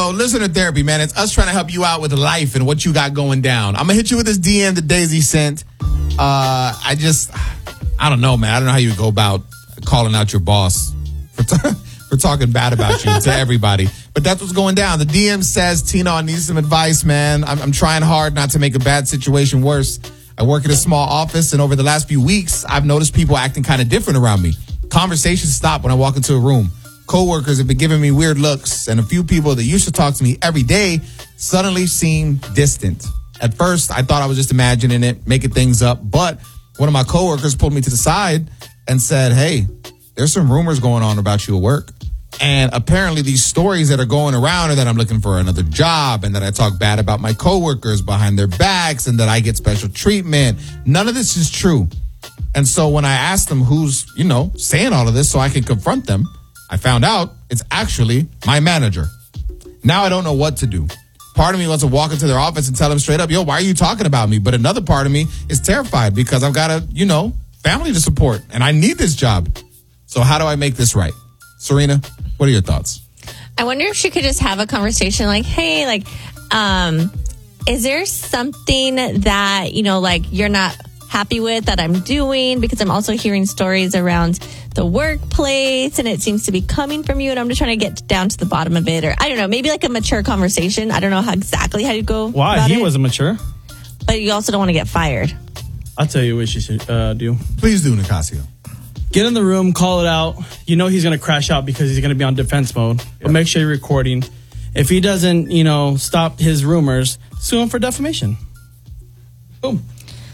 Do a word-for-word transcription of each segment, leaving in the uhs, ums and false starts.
Yo, listener therapy, man. It's us trying to help you out with life and what you got going down. I'm going to hit you with this D M that Daisy sent. Uh, I just, I don't know, man. I don't know how you would go about calling out your boss for, t- for talking bad about you to everybody. But that's what's going down. The D M says, Tina, I need some advice, man. I'm, I'm trying hard not to make a bad situation worse. I work in a small office, and over the last few weeks, I've noticed people acting kind of different around me. Conversations stop when I walk into a room. Coworkers have been giving me weird looks, and a few people that used to talk to me every day suddenly seem distant. At first, I thought I was just imagining it, making things up, but one of my coworkers pulled me to the side and said, hey, there's some rumors going on about you at work. And apparently these stories that are going around are that I'm looking for another job and that I talk bad about my coworkers behind their backs and that I get special treatment. None of this is true. And so when I asked them who's, you know, saying all of this so I can confront them, I found out it's actually my manager. Now I don't know what to do. Part of me wants to walk into their office and tell them straight up, yo, why are you talking about me? But another part of me is terrified because I've got a, you know, family to support and I need this job. So how do I make this right? Serena, what are your thoughts? I wonder if she could just have a conversation like, hey, like, um, is there something that, you know, like you're not happy with that I'm doing? Because I'm also hearing stories around the workplace and it seems to be coming from you. And I'm just trying to get down to the bottom of it. Or I don't know, maybe like a mature conversation. I don't know how exactly how you go. Why? About he it. wasn't mature. But you also don't want to get fired. I'll tell you what she should uh, do. Please do, Nicasio. Get in the room, call it out. You know he's going to crash out because he's going to be on defense mode. Yep. But make sure you're recording. If he doesn't, you know, stop his rumors, sue him for defamation. Boom.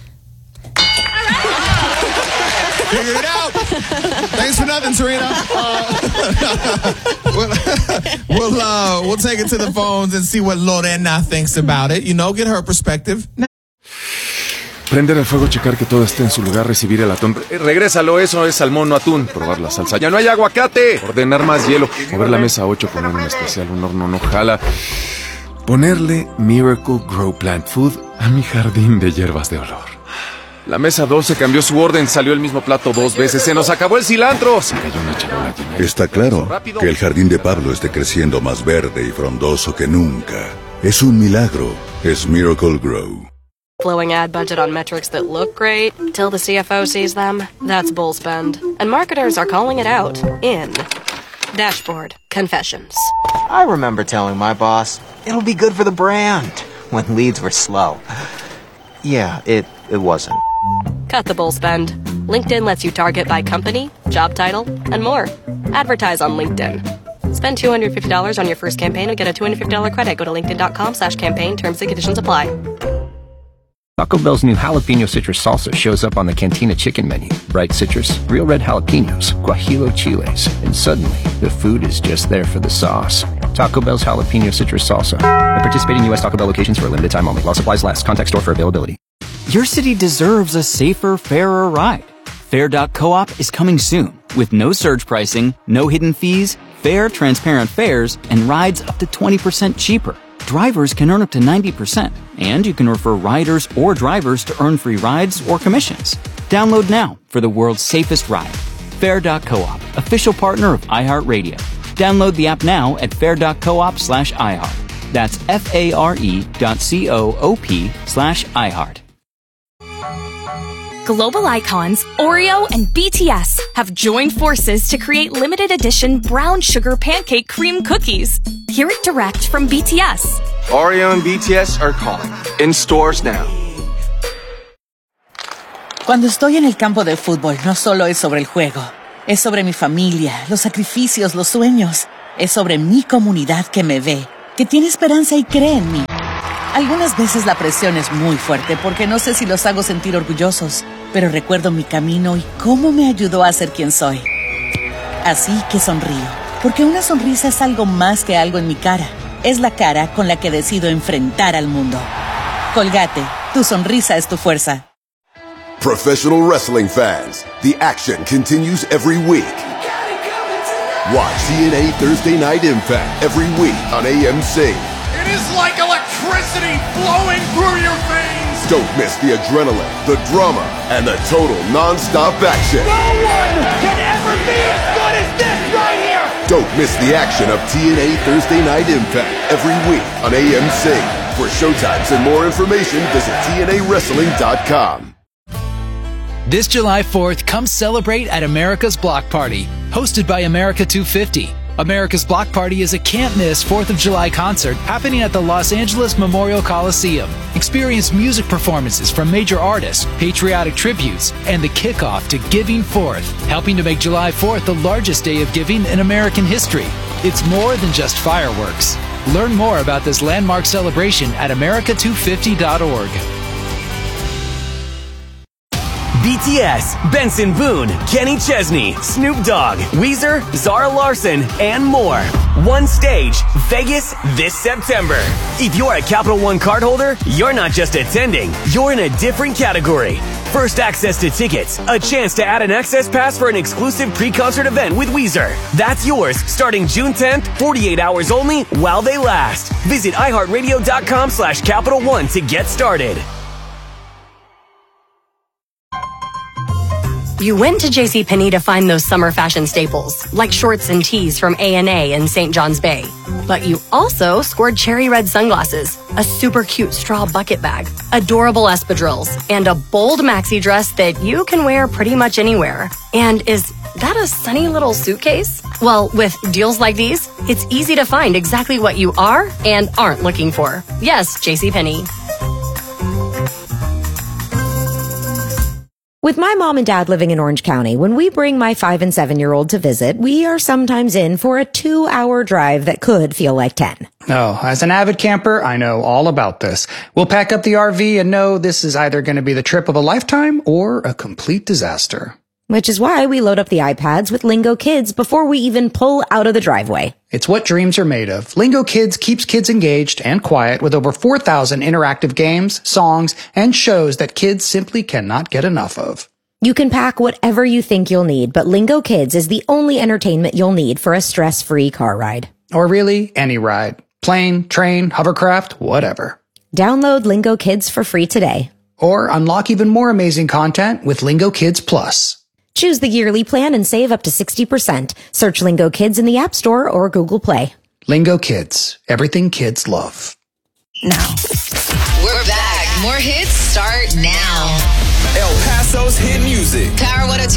Figured it out. Thanks for nothing, Serena. Uh, we'll we'll, uh, we'll take it to the phones and see what Lorena thinks about it. You know, get her perspective. Prender el fuego, checar que todo esté en su lugar, recibir el atún. Eh, regrésalo, eso es salmón, no atún. Probar la salsa. ¡Ya no hay aguacate! Ordenar más hielo. Mover la mesa ocho, poner un especial, un horno no jala. Ponerle Miracle Grow Plant Food a mi jardín de hierbas de olor. La mesa doce cambió su orden, salió el mismo plato dos veces. ¡Se nos acabó el cilantro! Se cayó una charola llena. Está claro que el jardín de Pablo esté creciendo más verde y frondoso que nunca. Es un milagro. Es Miracle Grow. Blowing ad budget on metrics that look great till the C F O sees them. That's bull spend. And marketers are calling it out in Dashboard Confessions. I remember telling my boss, it'll be good for the brand, when leads were slow. Yeah, it, it wasn't. Cut the bull spend. LinkedIn lets you target by company, job title, and more. Advertise on LinkedIn. Spend two hundred fifty dollars on your first campaign and get a two hundred fifty dollars credit. Go to linkedin.com slash campaign. Terms and conditions apply. Taco Bell's new jalapeno citrus salsa shows up on the Cantina chicken menu. Bright citrus, real red jalapenos, guajillo chiles, and suddenly the food is just there for the sauce. Taco Bell's jalapeno citrus salsa. At participating U S Taco Bell locations for a limited time only. While supplies last. Contact store for availability. Your city deserves a safer, fairer ride. Fair dot coop is coming soon with no surge pricing, no hidden fees, fair, transparent fares, and rides up to twenty percent cheaper. Drivers can earn up to ninety percent, and you can refer riders or drivers to earn free rides or commissions. Download now for the world's safest ride. Fair dot coop, official partner of iHeartRadio. Download the app now at fair dot coop slash iHeart. That's F-A-R-E dot C-O-O-P slash iHeart. Global icons Oreo and B T S have joined forces to create limited edition brown sugar pancake cream cookies. Hear it direct from B T S. Oreo and B T S are calling. In stores now. Cuando estoy en el campo de fútbol, no solo es sobre el juego. Es sobre mi familia, los sacrificios, los sueños. Es sobre mi comunidad que me ve, que tiene esperanza y cree en mí. Algunas veces la presión es muy fuerte porque no sé si los hago sentir orgullosos, pero recuerdo mi camino y cómo me ayudó a ser quien soy. Así que sonrío, porque una sonrisa es algo más que algo en mi cara. Es la cara con la que decido enfrentar al mundo. Colgate, tu sonrisa es tu fuerza. Professional wrestling fans, the action continues every week. Watch T N A Thursday Night Impact every week on A M C. It is like electricity flowing through your veins. Don't miss the adrenaline, the drama, and the total non-stop action. No one can ever be as good as this right here. Don't miss the action of T N A Thursday Night Impact every week on A M C. For showtimes and more information, visit T N A wrestling dot com. This July fourth, come celebrate at America's Block Party, hosted by America two fifty. America's Block Party is a can't-miss fourth of July concert happening at the Los Angeles Memorial Coliseum. Experience music performances from major artists, patriotic tributes, and the kickoff to Giving Fourth, helping to make July fourth the largest day of giving in American history. It's more than just fireworks. Learn more about this landmark celebration at America two fifty dot org. B T S, Benson Boone, Kenny Chesney, Snoop Dogg, Weezer, Zara Larson, and more. One stage, Vegas, this September. If you're a Capital One cardholder, you're not just attending, you're in a different category. First access to tickets, a chance to add an access pass for an exclusive pre-concert event with Weezer. That's yours starting June tenth, forty-eight hours only while they last. Visit iHeartRadio.com slash Capital One to get started. You went to JCPenney to find those summer fashion staples, like shorts and tees from A and A in Saint John's Bay. But you also scored cherry red sunglasses, a super cute straw bucket bag, adorable espadrilles, and a bold maxi dress that you can wear pretty much anywhere. And is that a sunny little suitcase? Well, with deals like these, it's easy to find exactly what you are and aren't looking for. Yes, JCPenney. With my mom and dad living in Orange County, when we bring my five and seven year old to visit, we are sometimes in for a two hour drive that could feel like ten. Oh, as an avid camper, I know all about this. We'll pack up the R V and know this is either going to be the trip of a lifetime or a complete disaster. Which is why we load up the iPads with Lingo Kids before we even pull out of the driveway. It's what dreams are made of. Lingo Kids keeps kids engaged and quiet with over four thousand interactive games, songs, and shows that kids simply cannot get enough of. You can pack whatever you think you'll need, but Lingo Kids is the only entertainment you'll need for a stress-free car ride. Or really, any ride. Plane, train, hovercraft, whatever. Download Lingo Kids for free today. Or unlock even more amazing content with Lingo Kids Plus. Choose the yearly plan and save up to sixty percent. Search Lingo Kids in the App Store or Google Play. Lingo Kids. Everything kids love. Now. We're back. More hits start now. El Paso's hit music. Power one oh two.